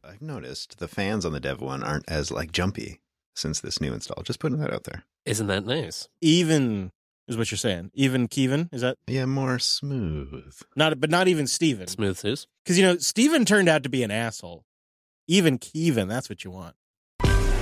I've noticed the fans on the Dev one aren't as jumpy since this new install. Just putting that out there. Isn't that nice? Even is what you're saying. Even Kevin, is that? Yeah, more smooth. Not even Steven. Smooth Sus. Because, Steven turned out to be an asshole. Even Kevin, that's what you want.